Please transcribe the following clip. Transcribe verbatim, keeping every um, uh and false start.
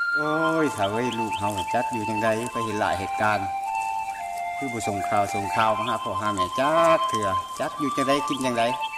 โอ้ยถ้าเว้ยลูกเฮาจักอยู่จังไดไปเห็นหลายเหตุการณ์คือบ่ส่งข่าวส่งข่าวมาหาพ่อหาแม่จักเถื่อจักอยู่จังไดกินจังได